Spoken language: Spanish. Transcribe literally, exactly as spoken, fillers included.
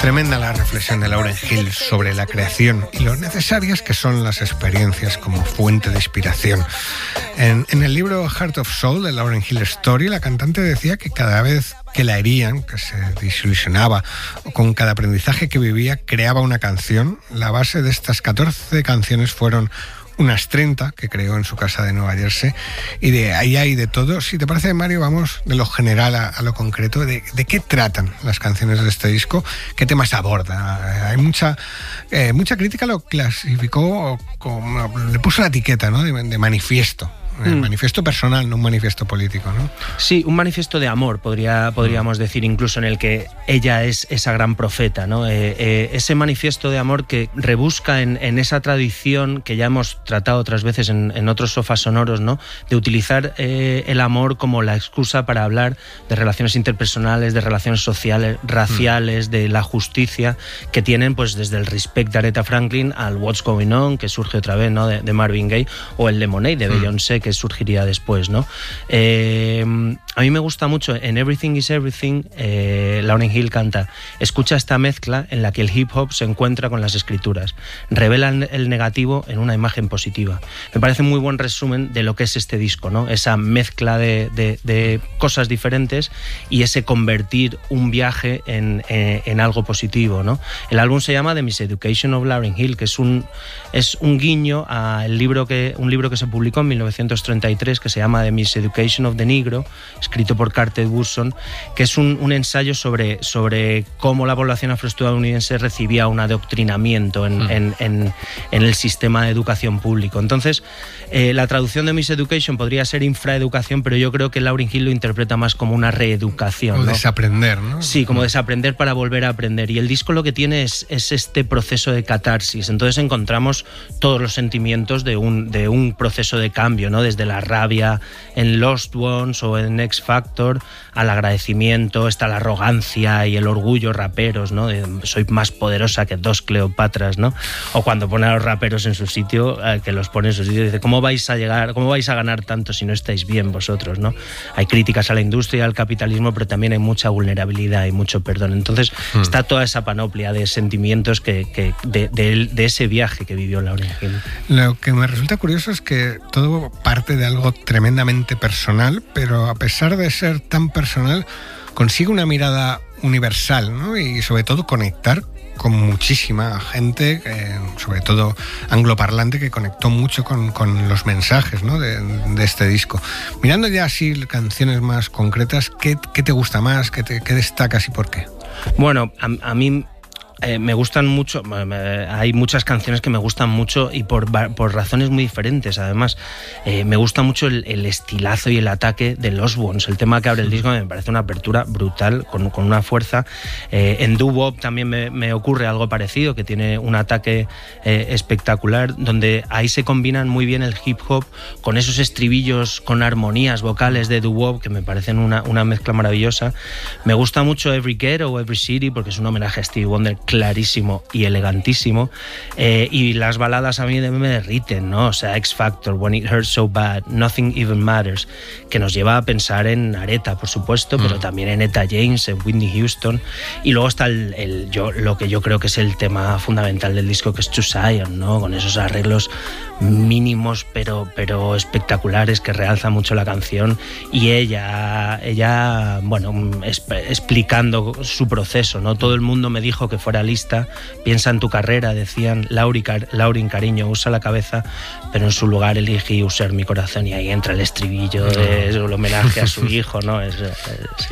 Tremenda la reflexión de Lauryn Hill sobre la creación y lo necesarias que son las experiencias como fuente de inspiración. En, en el libro Heart of Soul de Lauryn Hill Story, la cantante decía que cada vez que la herían, que se desilusionaba, o con cada aprendizaje que vivía, creaba una canción. La base de estas catorce canciones fueron unas treinta que creó en su casa de Nueva Jersey, y de ahí hay de todo. Si te parece, Mario, vamos de lo general a, a lo concreto, de, de qué tratan las canciones de este disco, qué temas aborda. Hay mucha eh, mucha crítica lo clasificó como, le puso la etiqueta, ¿no?, de, de manifiesto. Un manifiesto personal, no un manifiesto político, ¿no? Sí, un manifiesto de amor, podría, podríamos decir, incluso en el que ella es esa gran profeta, ¿no? Eh, eh, ese manifiesto de amor que rebusca en, en esa tradición que ya hemos tratado otras veces en, en otros sofás sonoros, ¿no?, de utilizar eh, el amor como la excusa para hablar de relaciones interpersonales, de relaciones sociales, raciales, mm. de la justicia que tienen, pues desde el Respect de Aretha Franklin al What's Going On, que surge otra vez, ¿no?, de, de Marvin Gaye, o el Lemonade de mm. Beyoncé, que surgiría después, ¿no? Eh, a mí me gusta mucho, en Everything is Everything, eh, Lauryn Hill canta: escucha esta mezcla en la que el hip hop se encuentra con las escrituras, revelan el negativo en una imagen positiva. Me parece un muy buen resumen de lo que es este disco, ¿no? Esa mezcla de, de, de cosas diferentes y ese convertir un viaje en, en, en algo positivo, ¿no? El álbum se llama The Miseducation of Lauryn Hill, que es un, es un guiño a el libro que, un libro que se publicó en mil novecientos treinta y tres, que se llama The Miseducation of the Negro, escrito por Carter Woodson, que es un, un ensayo sobre, sobre cómo la población afroestadounidense recibía un adoctrinamiento en, mm. en, en, en el sistema de educación público. Entonces, eh, la traducción de Miseducation podría ser infraeducación, pero yo creo que Lauryn Hill lo interpreta más como una reeducación, o ¿no? desaprender, ¿no? Sí, como desaprender para volver a aprender. Y el disco lo que tiene es, es este proceso de catarsis. Entonces encontramos todos los sentimientos de un, de un proceso de cambio, ¿no? Desde la rabia en Lost Ones o en X Factor al agradecimiento, está la arrogancia y el orgullo raperos, ¿no? De, soy más poderosa que dos Cleopatras, ¿no? O cuando pone a los raperos en su sitio, eh, que los pone en su sitio y dice: ¿cómo vais a llegar, cómo vais a ganar tanto si no estáis bien vosotros, ¿no? Hay críticas a la industria y al capitalismo, pero también hay mucha vulnerabilidad y mucho perdón. Entonces mm. está toda esa panoplia de sentimientos que, que de, de, de ese viaje que vivió Lauryn Hill. Lo que me resulta curioso es que todo parte de algo tremendamente personal, pero a pesar de ser tan personal, consigue una mirada universal, ¿no? Y sobre todo conectar con muchísima gente, eh, sobre todo angloparlante, que conectó mucho con, con los mensajes, ¿no?, de, de este disco. Mirando ya así canciones más concretas, ¿qué, qué te gusta más? ¿Qué, te, qué destacas y por qué? Bueno, a, a mí... Eh, me gustan mucho, eh, hay muchas canciones que me gustan mucho y por, por razones muy diferentes. Además, eh, me gusta mucho el, el estilazo y el ataque de Lost Ones. El tema que abre el disco me parece una apertura brutal, con, con una fuerza. Eh, en doo-wop también me, me ocurre algo parecido, que tiene un ataque eh, espectacular, donde ahí se combinan muy bien el hip hop con esos estribillos, con armonías vocales de doo-wop, que me parecen una, una mezcla maravillosa. Me gusta mucho Every Ghetto o Every City, porque es un homenaje a Stevie Wonder clarísimo y elegantísimo, eh, y las baladas a mí me derriten, ¿no? O sea, X Factor, When It Hurts So Bad, Nothing Even Matters, que nos lleva a pensar en Aretha, por supuesto, mm. pero también en Etta James, en Whitney Houston, y luego está el, el, yo, lo que yo creo que es el tema fundamental del disco, que es To Zion, ¿no? Con esos arreglos mínimos pero, pero espectaculares que realzan mucho la canción, y ella, ella bueno, esp- explicando su proceso, ¿no? Todo el mundo me dijo que fuera lista, piensa en tu carrera, decían, Lauryn, Lauryn, cariño, usa la cabeza, pero en su lugar elegí usar mi corazón, y ahí entra el estribillo, no. de, el homenaje a su hijo, ¿no? Es, es,